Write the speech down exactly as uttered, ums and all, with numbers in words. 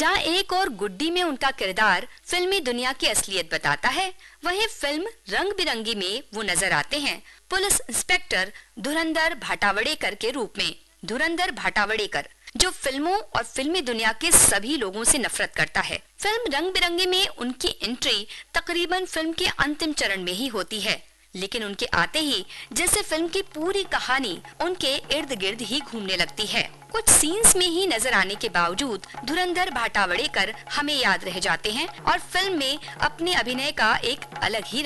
जहाँ एक और गुड्डी में उनका किरदार फिल्मी दुनिया की असलियत बताता है, वहीं फिल्म रंग बिरंगी में वो नजर आते हैं पुलिस इंस्पेक्टर धुरंधर भाटावड़ेकर के रूप में। धुरंधर भाटावड़ेकर जो फिल्मों और फिल्मी दुनिया के सभी लोगों से नफरत करता है। फिल्म रंग बिरंगी में उनकी एंट्री तकरीबन फिल्म के अंतिम चरण में ही होती है, लेकिन उनके आते ही जैसे फिल्म की पूरी कहानी उनके इर्द गिर्द ही घूमने लगती है। कुछ सीन्स में ही नजर आने के बावजूद धुरंधर भाटावड़ेकर हमें याद रह जाते हैं और फिल्म में अपने अभिनय का एक अलग ही